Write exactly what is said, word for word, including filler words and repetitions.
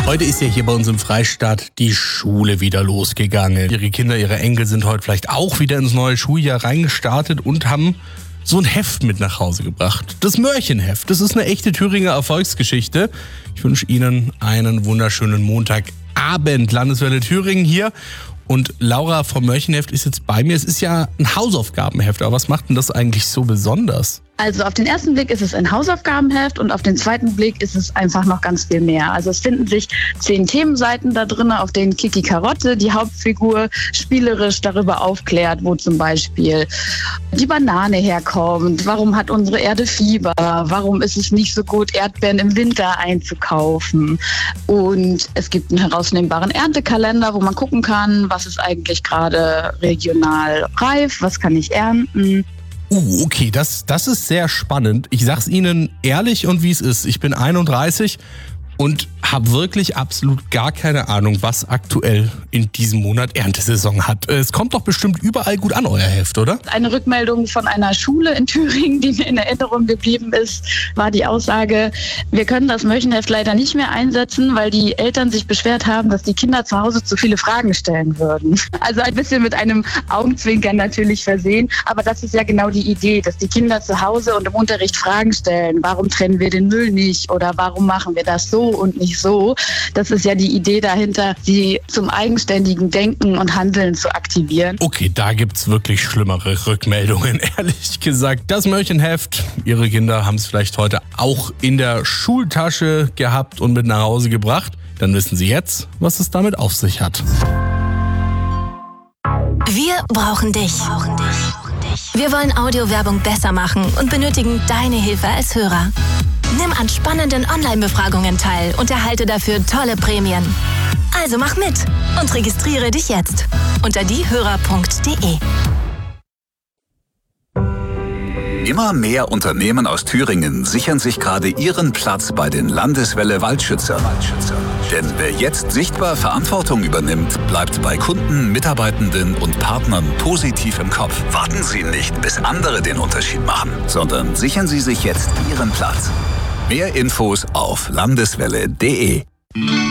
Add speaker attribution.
Speaker 1: Heute ist ja hier bei uns im Freistaat die Schule wieder losgegangen. Ihre Kinder, ihre Enkel sind heute vielleicht auch wieder ins neue Schuljahr reingestartet und haben so ein Heft mit nach Hause gebracht. Das Mörchenheft. Das ist eine echte Thüringer Erfolgsgeschichte. Ich wünsche Ihnen einen wunderschönen Montagabend. Landeswelle Thüringen hier. Und Laura vom Mörchenheft ist jetzt bei mir. Es ist ja ein Hausaufgabenheft, aber was macht denn das eigentlich so besonders?
Speaker 2: Also auf den ersten Blick ist es ein Hausaufgabenheft und auf den zweiten Blick ist es einfach noch ganz viel mehr. Also es finden sich zehn Themenseiten da drin, auf denen Kiki Karotte, die Hauptfigur, spielerisch darüber aufklärt, wo zum Beispiel die Banane herkommt, warum hat unsere Erde Fieber, warum ist es nicht so gut, Erdbeeren im Winter einzukaufen. Und es gibt einen herausnehmbaren Erntekalender, wo man gucken kann, was ist eigentlich gerade regional reif, was kann ich ernten.
Speaker 1: Uh, okay, das, das ist sehr spannend. Ich sag's Ihnen ehrlich und wie es ist. Ich bin einunddreißig und habe wirklich absolut gar keine Ahnung, was aktuell in diesem Monat Erntesaison hat. Es kommt doch bestimmt überall gut an, euer Heft, oder?
Speaker 2: Eine Rückmeldung von einer Schule in Thüringen, die mir in Erinnerung geblieben ist, war die Aussage, wir können das Mörchenheft leider nicht mehr einsetzen, weil die Eltern sich beschwert haben, dass die Kinder zu Hause zu viele Fragen stellen würden. Also ein bisschen mit einem Augenzwinkern natürlich versehen, aber das ist ja genau die Idee, dass die Kinder zu Hause und im Unterricht Fragen stellen. Warum trennen wir den Müll nicht oder warum machen wir das so und nicht so? Das ist ja die Idee dahinter, sie zum eigenständigen Denken und Handeln zu aktivieren.
Speaker 1: Okay, da gibt's wirklich schlimmere Rückmeldungen, ehrlich gesagt. Das Mörchenheft, Ihre Kinder haben es vielleicht heute auch in der Schultasche gehabt und mit nach Hause gebracht. Dann wissen Sie jetzt, was es damit auf sich hat.
Speaker 3: Wir brauchen dich. Wir wollen Audiowerbung besser machen und benötigen deine Hilfe als Hörer. Nimm an spannenden Online-Befragungen teil und erhalte dafür tolle Prämien. Also mach mit und registriere dich jetzt unter diehörer punkt de.
Speaker 4: Immer mehr Unternehmen aus Thüringen sichern sich gerade ihren Platz bei den Landeswelle Waldschützer. Denn wer jetzt sichtbar Verantwortung übernimmt, bleibt bei Kunden, Mitarbeitenden und Partnern positiv im Kopf. Warten Sie nicht, bis andere den Unterschied machen, sondern sichern Sie sich jetzt Ihren Platz. Mehr Infos auf landeswelle punkt de.